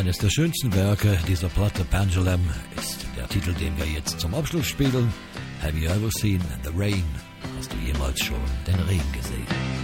Eines der schönsten Werke dieser Platte, Pendulum, ist der Titel, den wir jetzt zum Abschluss spielen. Have you ever seen the rain? Hast du jemals schon den Regen gesehen?